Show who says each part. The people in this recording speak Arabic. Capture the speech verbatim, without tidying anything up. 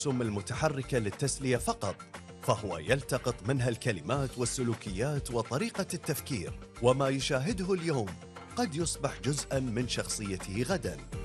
Speaker 1: الرسوم المتحركة للتسلية فقط، فهو يلتقط منها الكلمات والسلوكيات وطريقة التفكير، وما يشاهده اليوم قد يصبح جزءاً من شخصيته غداً.